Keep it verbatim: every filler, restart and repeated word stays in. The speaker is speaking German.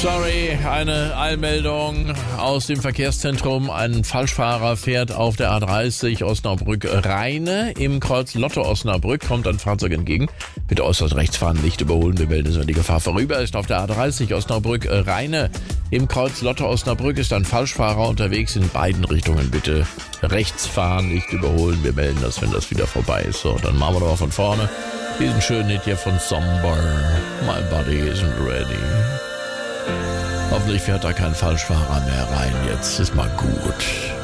Sorry, eine Eilmeldung aus dem Verkehrszentrum. Ein Falschfahrer fährt auf der A dreißig Osnabrück-Rheine. Im Kreuz Lotte Osnabrück kommt ein Fahrzeug entgegen. Bitte äußerst rechts fahren, nicht überholen. Wir melden es, wenn die Gefahr vorüber ist. Auf der A dreißig Osnabrück-Rheine. Im Kreuz Lotte Osnabrück ist ein Falschfahrer unterwegs. In beiden Richtungen bitte rechts fahren, nicht überholen. Wir melden das, wenn das wieder vorbei ist. So, dann machen wir doch mal von vorne diesen schönen Hit hier von Somber. My body isn't ready. Hoffentlich fährt da kein Falschfahrer mehr rein. Jetzt ist mal gut.